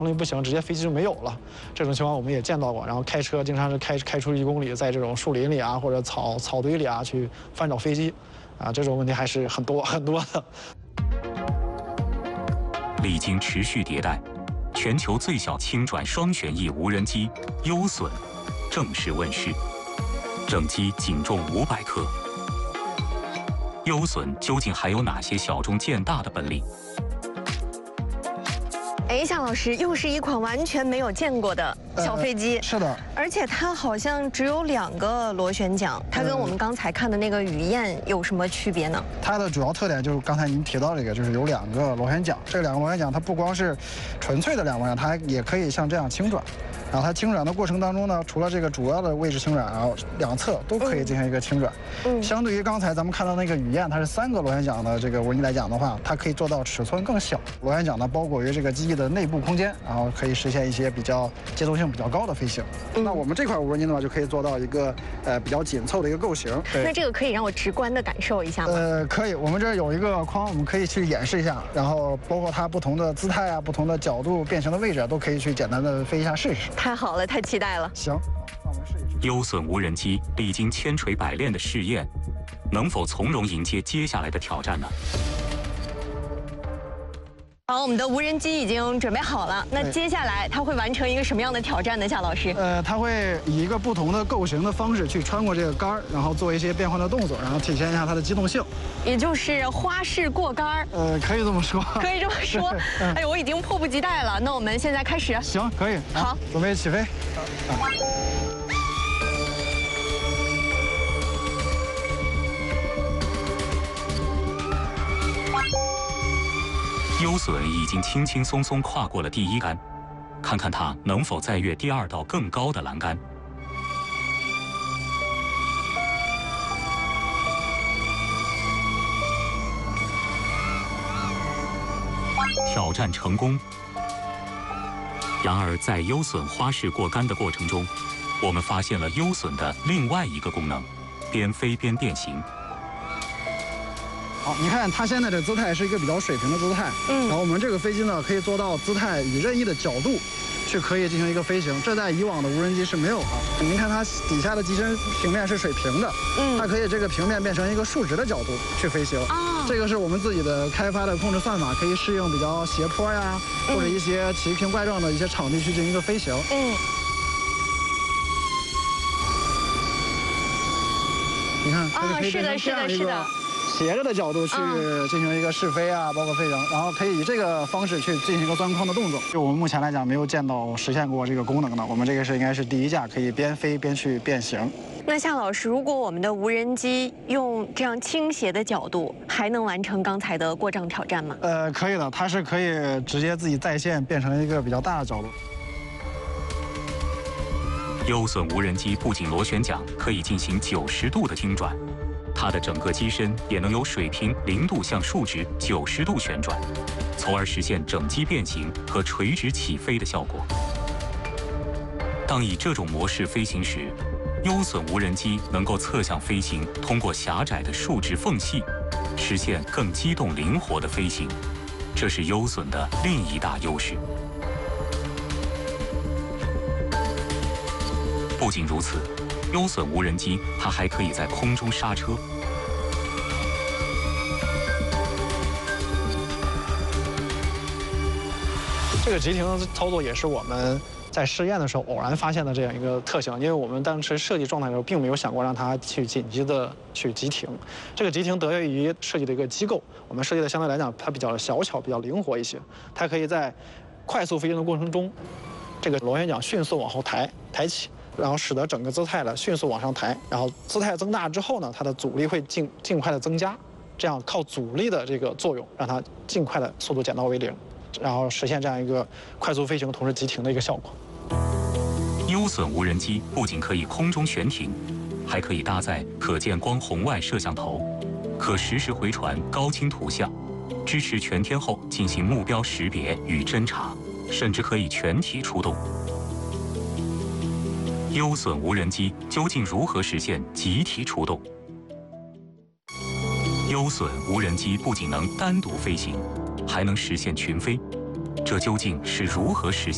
动力不行，直接飞机就没有了。这种情况我们也见到过。然后开车经常是开出1公里，在这种树林里啊或者草堆里啊去翻找飞机，啊，这种问题还是很多的。 历经持续迭代，全球最小轻转双旋翼无人机优隼正式问世，整机仅重500克。优隼究竟还有哪些小中见大的本领？ 哎，夏老师，又是一款完全没有见过的小飞机。 是的， 而且它好像只有2个螺旋桨，它跟我们刚才看的那个雨燕有什么区别呢？ 它的主要特点就是刚才您提到这个，就是有2个螺旋桨。这2个螺旋桨它不光是纯粹的2螺旋，它也可以像这样轻转。然后它轻转的过程当中呢，除了这个主要的位置轻转，然后2侧都可以进行一个轻转。相对于刚才咱们看到那个雨燕，它是3个螺旋桨的这个无人机来讲的话，它可以做到尺寸更小。螺旋桨呢包裹于这个机翼的内部空间，然后可以实现一些比较节奏性比较高的飞行。那我们这款无人机的话，就可以做到一个比较紧凑的一个构型。 那这个可以让我直观的感受一下吗？ 可以，我们这儿有一个框，我们可以去演示一下，然后包括它不同的姿态啊、不同的角度、变形的位置都可以去简单的飞一下试一试。 太好了，太期待了。 行，那我们试一试。 优隼无人机历经千锤百炼的试验，能否从容迎接接下来的挑战呢？ 好，我们的无人机已经准备好了。那接下来它会完成一个什么样的挑战呢，夏老师？ 它会以一个不同的构型的方式去穿过这个杆儿，然后做一些变换的动作，然后体现一下它的机动性。 也就是花式过杆儿。 可以这么说。 可以这么说。哎呦，我已经迫不及待了。那我们现在开始。 行，可以。 好， 准备起飞。 优隼已经轻轻松松跨过了第1杆，看看它能否再越第2道更高的栏杆。挑战成功。然而，在优隼花式过杆的过程中，我们发现了优隼的另外一个功能：边飞边变形。 好，你看它现在的姿态是一个比较水平的姿态，然后我们这个飞机呢可以做到姿态以任意的角度去可以进行一个飞行，这在以往的无人机是没有的。您看它底下的机身平面是水平的，它可以这个平面变成一个竖直的角度去飞行。这个是我们自己的开发的控制算法，可以适应比较斜坡呀，或者一些奇形怪状的一些场地去进行一个飞行。你看， 是的，是的，是的。 斜着的角度去进行一个试飞啊，包括飞行，然后可以以这个方式去进行一个钻框的动作。就我们目前来讲，没有见到实现过这个功能的。我们这个应该是第1架可以边飞边去变形。 那夏老师，如果我们的无人机用这样倾斜的角度，还能完成刚才的过障挑战吗？ 可以的，它是可以直接自己在线变成一个比较大的角度。 优隼无人机不仅螺旋桨可以进行90度的轻转，它的整个机身也能由水平0度向竖直90度旋转，从而实现整机变形和垂直起飞的效果。当以这种模式飞行时，优隼无人机能够侧向飞行，通过狭窄的竖直缝隙，实现更机动灵活的飞行，这是优隼的另一大优势。不仅如此，优隼无人机它还可以在空中刹车。 这个急停操作也是我们在试验的时候偶然发现的这样一个特性，因为我们当时设计状态的时候，并没有想过让它去紧急的去急停。这个急停得益于设计的一个机构，我们设计的相对来讲它比较小巧、比较灵活一些，它可以在快速飞行的过程中，这个螺旋桨迅速往后抬起。然后使得整个姿态的迅速往上抬，然后姿态增大之后呢，它的阻力会尽快的增加，这样靠阻力的这个作用，让它尽快的速度减到为0，然后实现这样一个快速飞行同时急停的一个效果。 优隼无人机不仅可以空中悬停，还可以搭载可见光红外摄像头，可实时回传高清图像，支持全天候进行目标识别与侦察，甚至可以全体出动。优隼无人机究竟如何实现集体出动？优隼无人机不仅能单独飞行，还能实现群飞，这究竟是如何实现？